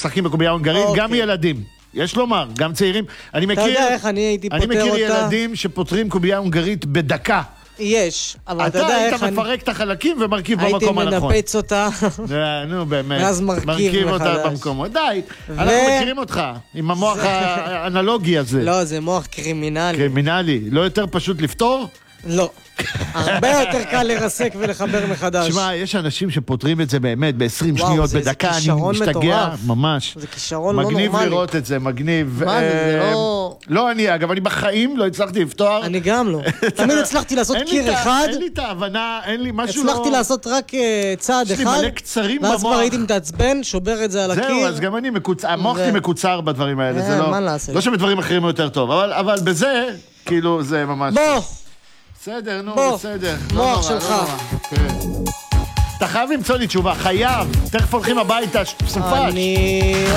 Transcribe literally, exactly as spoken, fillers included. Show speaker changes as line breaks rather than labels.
משחקים בקובייה הונגרית,
אוקיי.
גם ילדים. יש לומר, גם צעירים. אני מכיר,
אתה יודע איך אני הייתי פותר
אני
אותה?
מכיר ילדים שפותרים קובייה הונגרית בדקה.
יש, אבל אתה
אתה
יודע
היית
איך אני...
מפרק את החלקים ומרכיב
הייתי
במקום הנכון.
מנפץ אותה.
אה, נו באמת.
ואז מרכיב
אותה
מחדש.
במקומות. די, אנחנו מכירים אותך עם המוח האנלוגי הזה.
לא, זה מוח קרימינלי.
קרימינלי. לא יותר פשוט לפתור?
לא. הרבה יותר קל לרסק ולחבר מחדש.
תשמע, יש אנשים שפותרים את זה באמת ב-עשרים
וואו,
שניות,
זה- זה
בדקה, אני
כישרון
משתגע,
מטורף.
ממש.
זה כישרון לא
מגניב
נורמלי.
לראות את זה, מגניב.
מה זה, זה
אה,
לא...
לא אני, אגב, אני בחיים לא הצלחתי לפתוח.
אני גם לא. תמיד הצלחתי לעשות
אין לי
קיר
את ה-
אחד,
אין לי את ההבנה, אין לי משהו לא...
הצלחתי לעשות רק אה, צעד
יש לי
אחד,
מלא קצרים
ואז
במוח.
כבר הייתי מתעצבן, שובר את זה על הקיר.
זהו, אז גם אני מקוצר, המוח
ו-
שלי מקוצר בדברים האלה,
אה,
זה לא...
מה לעשות?
לא שבדברים אחרים הוא יותר טוב, אבל אבל בזה, כאילו, זה ממש...
בוא,
בסדר, נו,
בוא,
בסדר. לא
מוח
נורא, לא
שלך.
נורא. כן. אתה חייב למצוא לי תשובה, חייב. תכף הולכים הביתה, סופש.
אני...